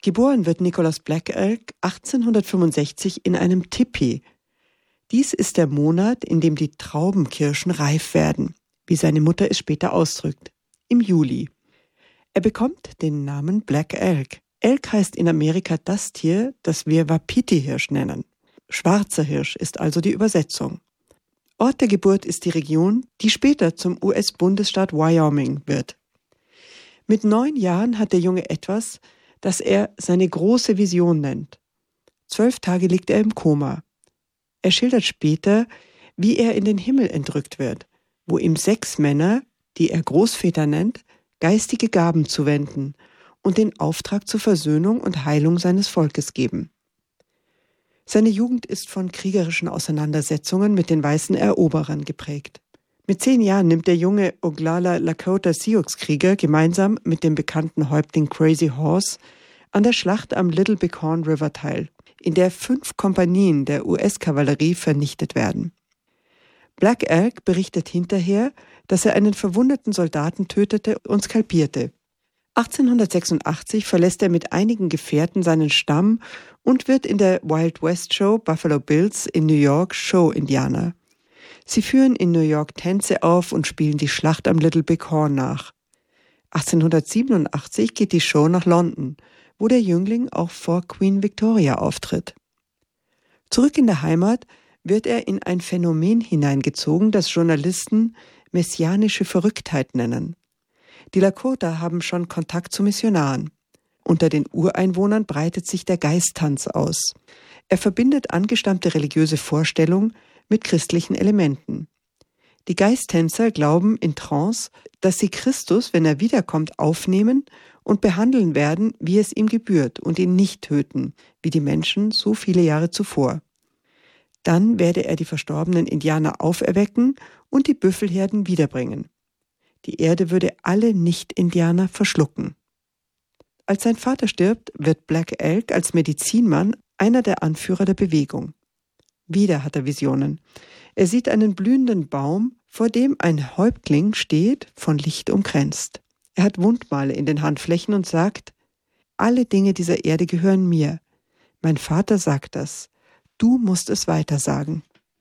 Geboren wird Nicholas Black Elk 1865 in einem Tipi. Dies ist der Monat, in dem die Traubenkirschen reif werden, wie seine Mutter es später ausdrückt, im Juli. Er bekommt den Namen Black Elk. Elk heißt in Amerika das Tier, das wir Wapiti-Hirsch nennen. Schwarzer Hirsch ist also die Übersetzung. Ort der Geburt ist die Region, die später zum US-Bundesstaat Wyoming wird. Mit 9 Jahren hat der Junge etwas, das er seine große Vision nennt. 12 Tage liegt er im Koma. Er schildert später, wie er in den Himmel entrückt wird, wo ihm 6 Männer, die er Großväter nennt, geistige Gaben zuwenden und den Auftrag zur Versöhnung und Heilung seines Volkes geben. Seine Jugend ist von kriegerischen Auseinandersetzungen mit den weißen Eroberern geprägt. Mit 10 Jahren nimmt der junge Oglala Lakota Sioux-Krieger gemeinsam mit dem bekannten Häuptling Crazy Horse an der Schlacht am Little Bighorn River teil, in der 5 Kompanien der US-Kavallerie vernichtet werden. Black Elk berichtet hinterher, dass er einen verwundeten Soldaten tötete und skalpierte. 1886 verlässt er mit einigen Gefährten seinen Stamm und wird in der Wild West Show Buffalo Bills in New York Show-Indianer. Sie führen in New York Tänze auf und spielen die Schlacht am Little Bighorn nach. 1887 geht die Show nach London, wo der Jüngling auch vor Queen Victoria auftritt. Zurück in der Heimat wird er in ein Phänomen hineingezogen, das Journalisten messianische Verrücktheit nennen. Die Lakota haben schon Kontakt zu Missionaren. Unter den Ureinwohnern breitet sich der Geisttanz aus. Er verbindet angestammte religiöse Vorstellungen mit christlichen Elementen. Die Geisttänzer glauben in Trance, dass sie Christus, wenn er wiederkommt, aufnehmen und behandeln werden, wie es ihm gebührt, und ihn nicht töten, wie die Menschen so viele Jahre zuvor. Dann werde er die verstorbenen Indianer auferwecken und die Büffelherden wiederbringen. Die Erde würde alle Nicht-Indianer verschlucken. Als sein Vater stirbt, wird Black Elk als Medizinmann einer der Anführer der Bewegung. Wieder hat er Visionen. Er sieht einen blühenden Baum, vor dem ein Häuptling steht, von Licht umkränzt. Er hat Wundmale in den Handflächen und sagt: Alle Dinge dieser Erde gehören mir. Mein Vater sagt das. Du musst es weitersagen.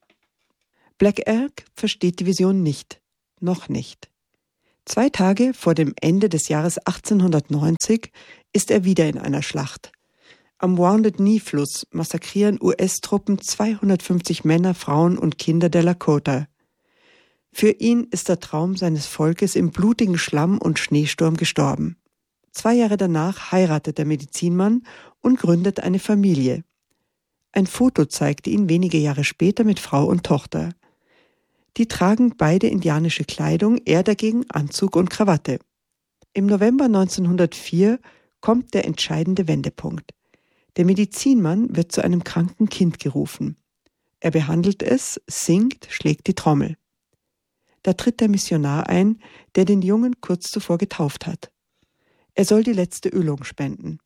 Black Elk versteht die Vision nicht. Noch nicht. 2 Tage vor dem Ende des Jahres 1890 ist er wieder in einer Schlacht. Am Wounded Knee-Fluss massakrieren US-Truppen 250 Männer, Frauen und Kinder der Lakota. Für ihn ist der Traum seines Volkes im blutigen Schlamm und Schneesturm gestorben. 2 Jahre danach heiratet der Medizinmann und gründet eine Familie. Ein Foto zeigte ihn wenige Jahre später mit Frau und Tochter. Die tragen beide indianische Kleidung, er dagegen Anzug und Krawatte. Im November 1904 kommt der entscheidende Wendepunkt. Der Medizinmann wird zu einem kranken Kind gerufen. Er behandelt es, singt, schlägt die Trommel. Da tritt der Missionar ein, der den Jungen kurz zuvor getauft hat. Er soll die letzte Ölung spenden.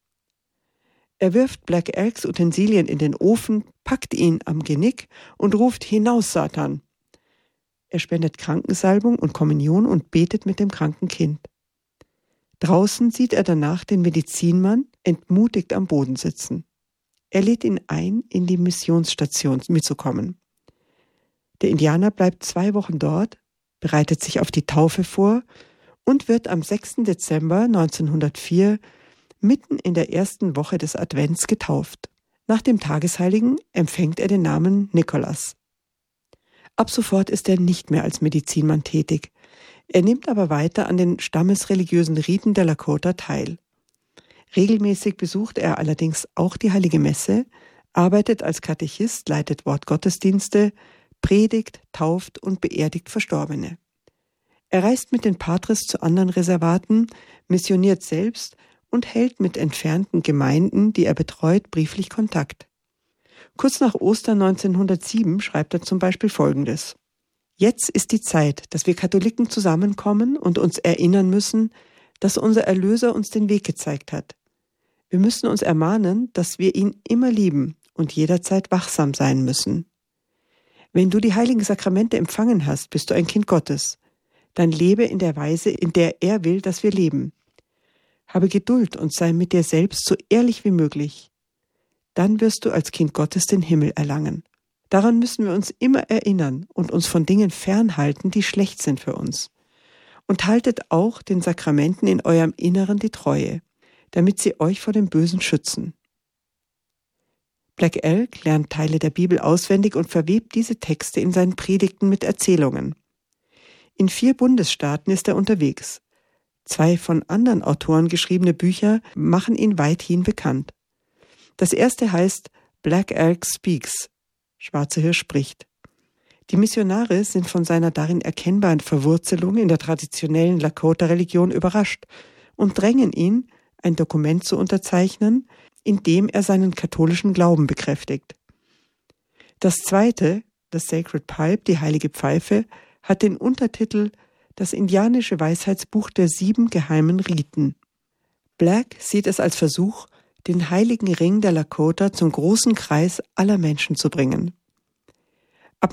Er wirft Black Elks Utensilien in den Ofen, packt ihn am Genick und ruft: Hinaus, Satan! Er spendet Krankensalbung und Kommunion und betet mit dem kranken Kind. Draußen sieht er danach den Medizinmann entmutigt am Boden sitzen. Er lädt ihn ein, in die Missionsstation mitzukommen. Der Indianer bleibt 2 Wochen dort, bereitet sich auf die Taufe vor und wird am 6. Dezember 1904 mitten in der ersten Woche des Advents getauft. Nach dem Tagesheiligen empfängt er den Namen Nicholas. Ab sofort ist er nicht mehr als Medizinmann tätig. Er nimmt aber weiter an den stammesreligiösen Riten der Lakota teil. Regelmäßig besucht er allerdings auch die Heilige Messe, arbeitet als Katechist, leitet Wortgottesdienste, predigt, tauft und beerdigt Verstorbene. Er reist mit den Patres zu anderen Reservaten, missioniert selbst und hält mit entfernten Gemeinden, die er betreut, brieflich Kontakt. Kurz nach Ostern 1907 schreibt er zum Beispiel Folgendes: Jetzt ist die Zeit, dass wir Katholiken zusammenkommen und uns erinnern müssen, dass unser Erlöser uns den Weg gezeigt hat. Wir müssen uns ermahnen, dass wir ihn immer lieben und jederzeit wachsam sein müssen. Wenn du die heiligen Sakramente empfangen hast, bist du ein Kind Gottes. Dann lebe in der Weise, in der er will, dass wir leben. Habe Geduld und sei mit dir selbst so ehrlich wie möglich. Dann wirst du als Kind Gottes den Himmel erlangen. Daran müssen wir uns immer erinnern und uns von Dingen fernhalten, die schlecht sind für uns. Und haltet auch den Sakramenten in eurem Inneren die Treue, damit sie euch vor dem Bösen schützen. Black Elk lernt Teile der Bibel auswendig und verwebt diese Texte in seinen Predigten mit Erzählungen. In 4 Bundesstaaten ist er unterwegs. 2 von anderen Autoren geschriebene Bücher machen ihn weithin bekannt. Das erste heißt Black Elk Speaks, Schwarzer Hirsch spricht. Die Missionare sind von seiner darin erkennbaren Verwurzelung in der traditionellen Lakota-Religion überrascht und drängen ihn, ein Dokument zu unterzeichnen, in dem er seinen katholischen Glauben bekräftigt. Das zweite, das Sacred Pipe, die heilige Pfeife, hat den Untertitel Das indianische Weisheitsbuch der 7 geheimen Riten. Black sieht es als Versuch, den heiligen Ring der Lakota zum großen Kreis aller Menschen zu bringen. Ab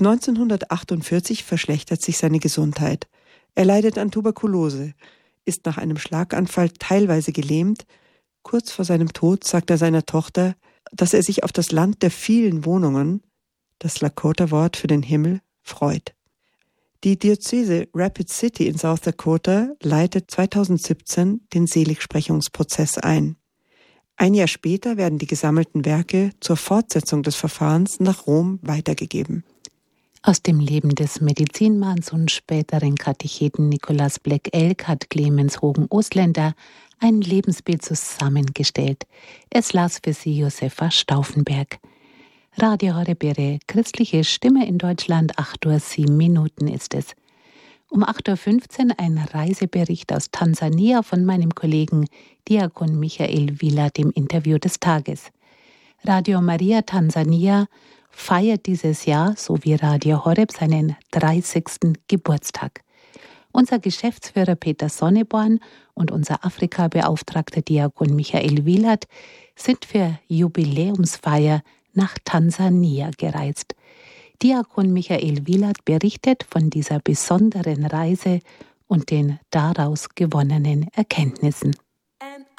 1948 verschlechtert sich seine Gesundheit. Er leidet an Tuberkulose, ist nach einem Schlaganfall teilweise gelähmt. Kurz vor seinem Tod sagt er seiner Tochter, dass er sich auf das Land der vielen Wohnungen, das Lakota-Wort für den Himmel, freut. Die Diözese Rapid City in South Dakota leitet 2017 den Seligsprechungsprozess ein. Ein Jahr später werden die gesammelten Werke zur Fortsetzung des Verfahrens nach Rom weitergegeben. Aus dem Leben des Medizinmanns und späteren Katecheten Nicholas Black Elk hat Clemens Hogen-Ostländer ein Lebensbild zusammengestellt. Es las für Sie Josefa Stauffenberg. Radio Horeb, christliche Stimme in Deutschland, 8:07 ist es. Um 8:15 ein Reisebericht aus Tansania von meinem Kollegen Diakon Michael Wielert im Interview des Tages. Radio Maria Tansania feiert dieses Jahr, so wie Radio Horeb, seinen 30. Geburtstag. Unser Geschäftsführer Peter Sonneborn und unser Afrika-Beauftragter Diakon Michael Wielert sind für Jubiläumsfeier nach Tansania gereist. Diakon Michael Wielert berichtet von dieser besonderen Reise und den daraus gewonnenen Erkenntnissen.